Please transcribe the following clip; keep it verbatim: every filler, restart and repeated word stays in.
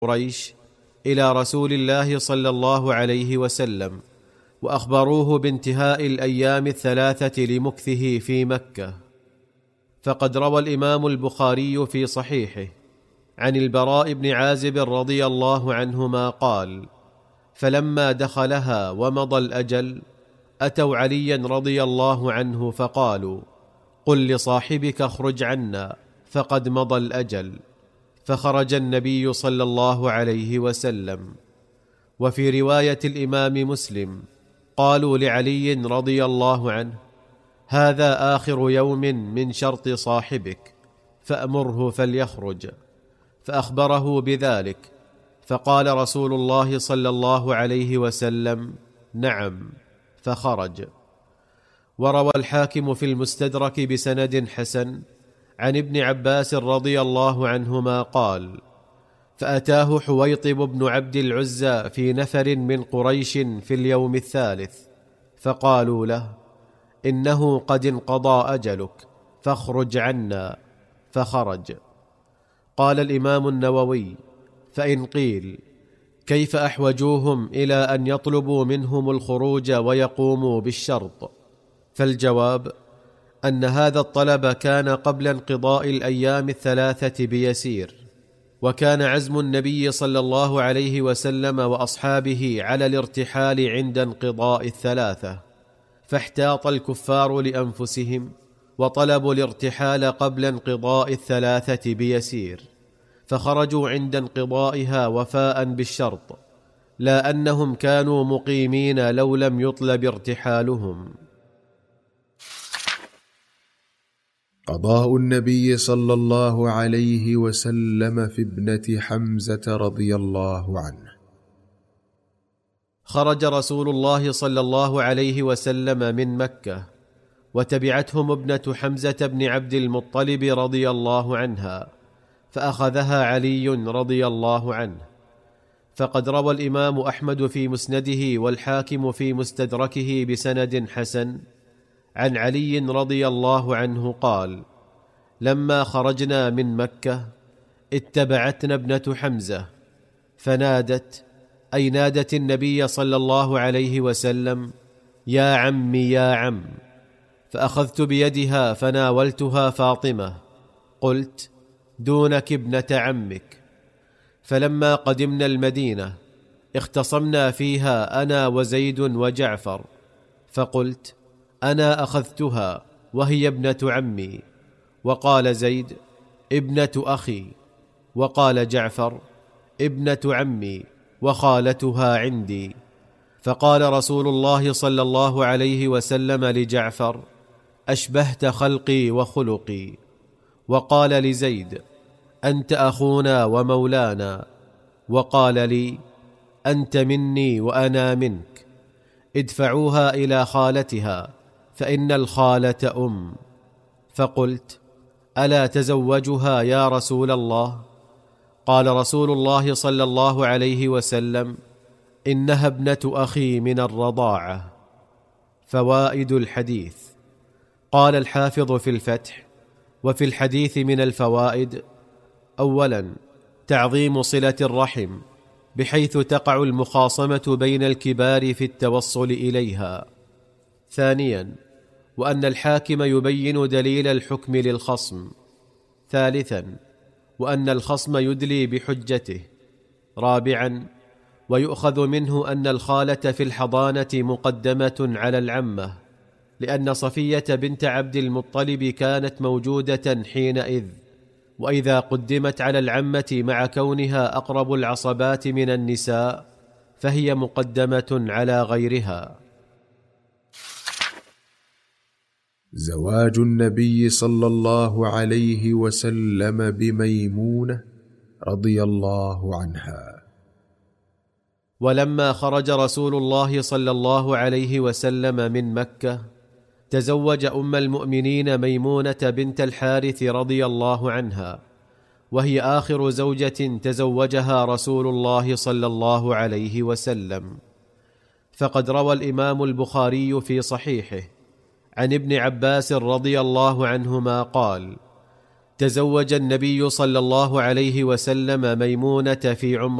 قريش إلى رسول الله صلى الله عليه وسلم، وأخبروه بانتهاء الأيام الثلاثة لمكثه في مكة. فقد روى الإمام البخاري في صحيحه عن البراء بن عازب رضي الله عنهما قال: فلما دخلها ومضى الأجل أتوا عليا رضي الله عنه فقالوا: قل لصاحبك اخرج عنا فقد مضى الأجل، فخرج النبي صلى الله عليه وسلم. وفي رواية الإمام مسلم قالوا لعلي رضي الله عنه: هذا آخر يوم من شرط صاحبك فأمره فليخرج، فأخبره بذلك، فقال رسول الله صلى الله عليه وسلم: نعم، فخرج. وروى الحاكم في المستدرك بسند حسن عن ابن عباس رضي الله عنهما قال: فأتاه حويطب بن عبد العزى في نفر من قريش في اليوم الثالث، فقالوا له: إنه قد انقضى أجلك فاخرج عنا، فخرج. قال الإمام النووي: فإن قيل كيف أحوجوهم إلى أن يطلبوا منهم الخروج ويقوموا بالشرط؟ فالجواب أن هذا الطلب كان قبل انقضاء الأيام الثلاثة بيسير، وكان عزم النبي صلى الله عليه وسلم وأصحابه على الارتحال عند انقضاء الثلاثة، فاحتاط الكفار لأنفسهم وطلبوا الارتحال قبل انقضاء الثلاثة بيسير، فخرجوا عند انقضائها وفاء بالشرط، لا أنهم كانوا مقيمين لو لم يطلب ارتحالهم. قضاء النبي صلى الله عليه وسلم في ابنة حمزة رضي الله عنه. خرج رسول الله صلى الله عليه وسلم من مكة، وتبعتهم ابنة حمزة بن عبد المطلب رضي الله عنها، فأخذها علي رضي الله عنه. فقد روى الإمام أحمد في مسنده والحاكم في مستدركه بسند حسن عن علي رضي الله عنه قال: لما خرجنا من مكة اتبعتنا ابنة حمزة فنادت، أي نادت النبي صلى الله عليه وسلم: يا عمي يا عم، فأخذت بيدها فناولتها فاطمة، قلت: دونك ابنة عمك. فلما قدمنا المدينة اختصمنا فيها أنا وزيد وجعفر، فقلت: أنا أخذتها وهي ابنة عمي، وقال زيد: ابنة أخي، وقال جعفر: ابنة عمي وخالتها عندي. فقال رسول الله صلى الله عليه وسلم لجعفر: أشبهت خلقي وخلقي. وقال لزيد: أنت أخونا ومولانا. وقال لي: أنت مني وأنا منك، ادفعوها إلى خالتها فإن الخالة أم. فقلت: ألا تزوجها يا رسول الله؟ قال رسول الله صلى الله عليه وسلم: إنها ابنة أخي من الرضاعة. فوائد الحديث. قال الحافظ في الفتح: وفي الحديث من الفوائد: أولا، تعظيم صلة الرحم، بحيث تقع المخاصمة بين الكبار في التوصل إليها. ثانيا، وأن الحاكم يبين دليل الحكم للخصم. ثالثا، وأن الخصم يدلي بحجته. رابعا، ويؤخذ منه أن الخالة في الحضانة مقدمة على العمة، لأن صفية بنت عبد المطلب كانت موجودة حينئذ، وإذا قدمت على العمة مع كونها أقرب العصبات من النساء فهي مقدمة على غيرها. زواج النبي صلى الله عليه وسلم بميمونة رضي الله عنها. ولما خرج رسول الله صلى الله عليه وسلم من مكة تزوج أم المؤمنين ميمونة بنت الحارث رضي الله عنها، وهي آخر زوجة تزوجها رسول الله صلى الله عليه وسلم. فقد روى الإمام البخاري في صحيحه عن ابن عباس رضي الله عنهما قال: تزوج النبي صلى الله عليه وسلم ميمونة في عمر